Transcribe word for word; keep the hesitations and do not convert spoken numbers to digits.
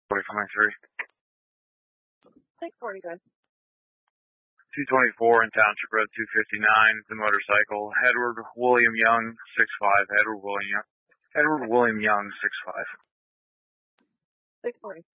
forty coming three. six forty, good. two twenty-four in Township Road two fifty-nine, the motorcycle. Edward William Young, six five. Edward William Young. Edward William Young, six five. six forty.